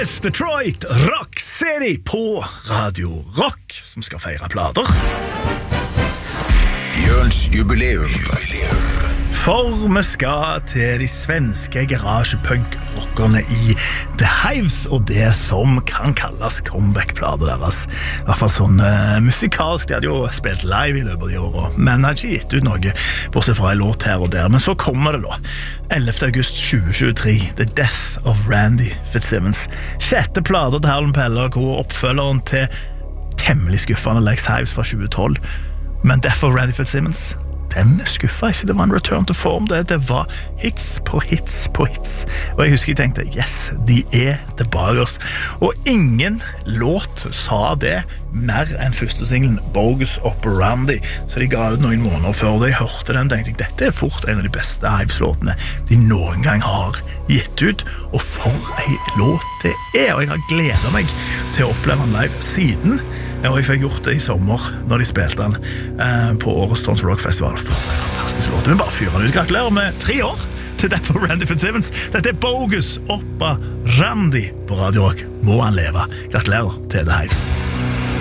Yes, Detroit Rock City på Radio Rock, som skal feire plater. Jørns jubileum. For vi skal til de svenske garasjepunk-rockerne i The Hives, og det som kan kalles comeback-plater deres. I hvert fall sånn musikalsk, de hadde jo spilt live i løpet av de årene, men hadde ikke gitt ut noe, bortsett fra en låt her og der. Men så kommer det da, 11. august 2023, The Death of Randy Fitzsimmons. 6. plater til Howlin' Peller, hvor oppfølgeren til temmelig skuffende Lex Hives fra 2012. Men Death of Randy Fitzsimmons, den skuffa ikke, det var en return to form, det var hits på hits på hits, og jeg husker jeg tenkte, yes, de tilbake oss, og ingen låt sa det mer enn første singlen Bogus Operandi, så de ga ut noen måneder før, og da jeg hørte den, tenkte jeg, dette fort en av de beste Hives-låtene de noen gang har gitt ut, og for en låt det og jeg har gledet meg til å oppleve den live siden. Og jeg fikk gjort det i sommer når de spilte den på årets Stones Rock Festival. For en fantastisk låt. Vi bare fyrer den ut. Gratulerer med 3 år til Death of Randy Fitzsimmons. Dette Bogus Operandi på Radio Rock. Må han leve. Gratulerer til The Hives.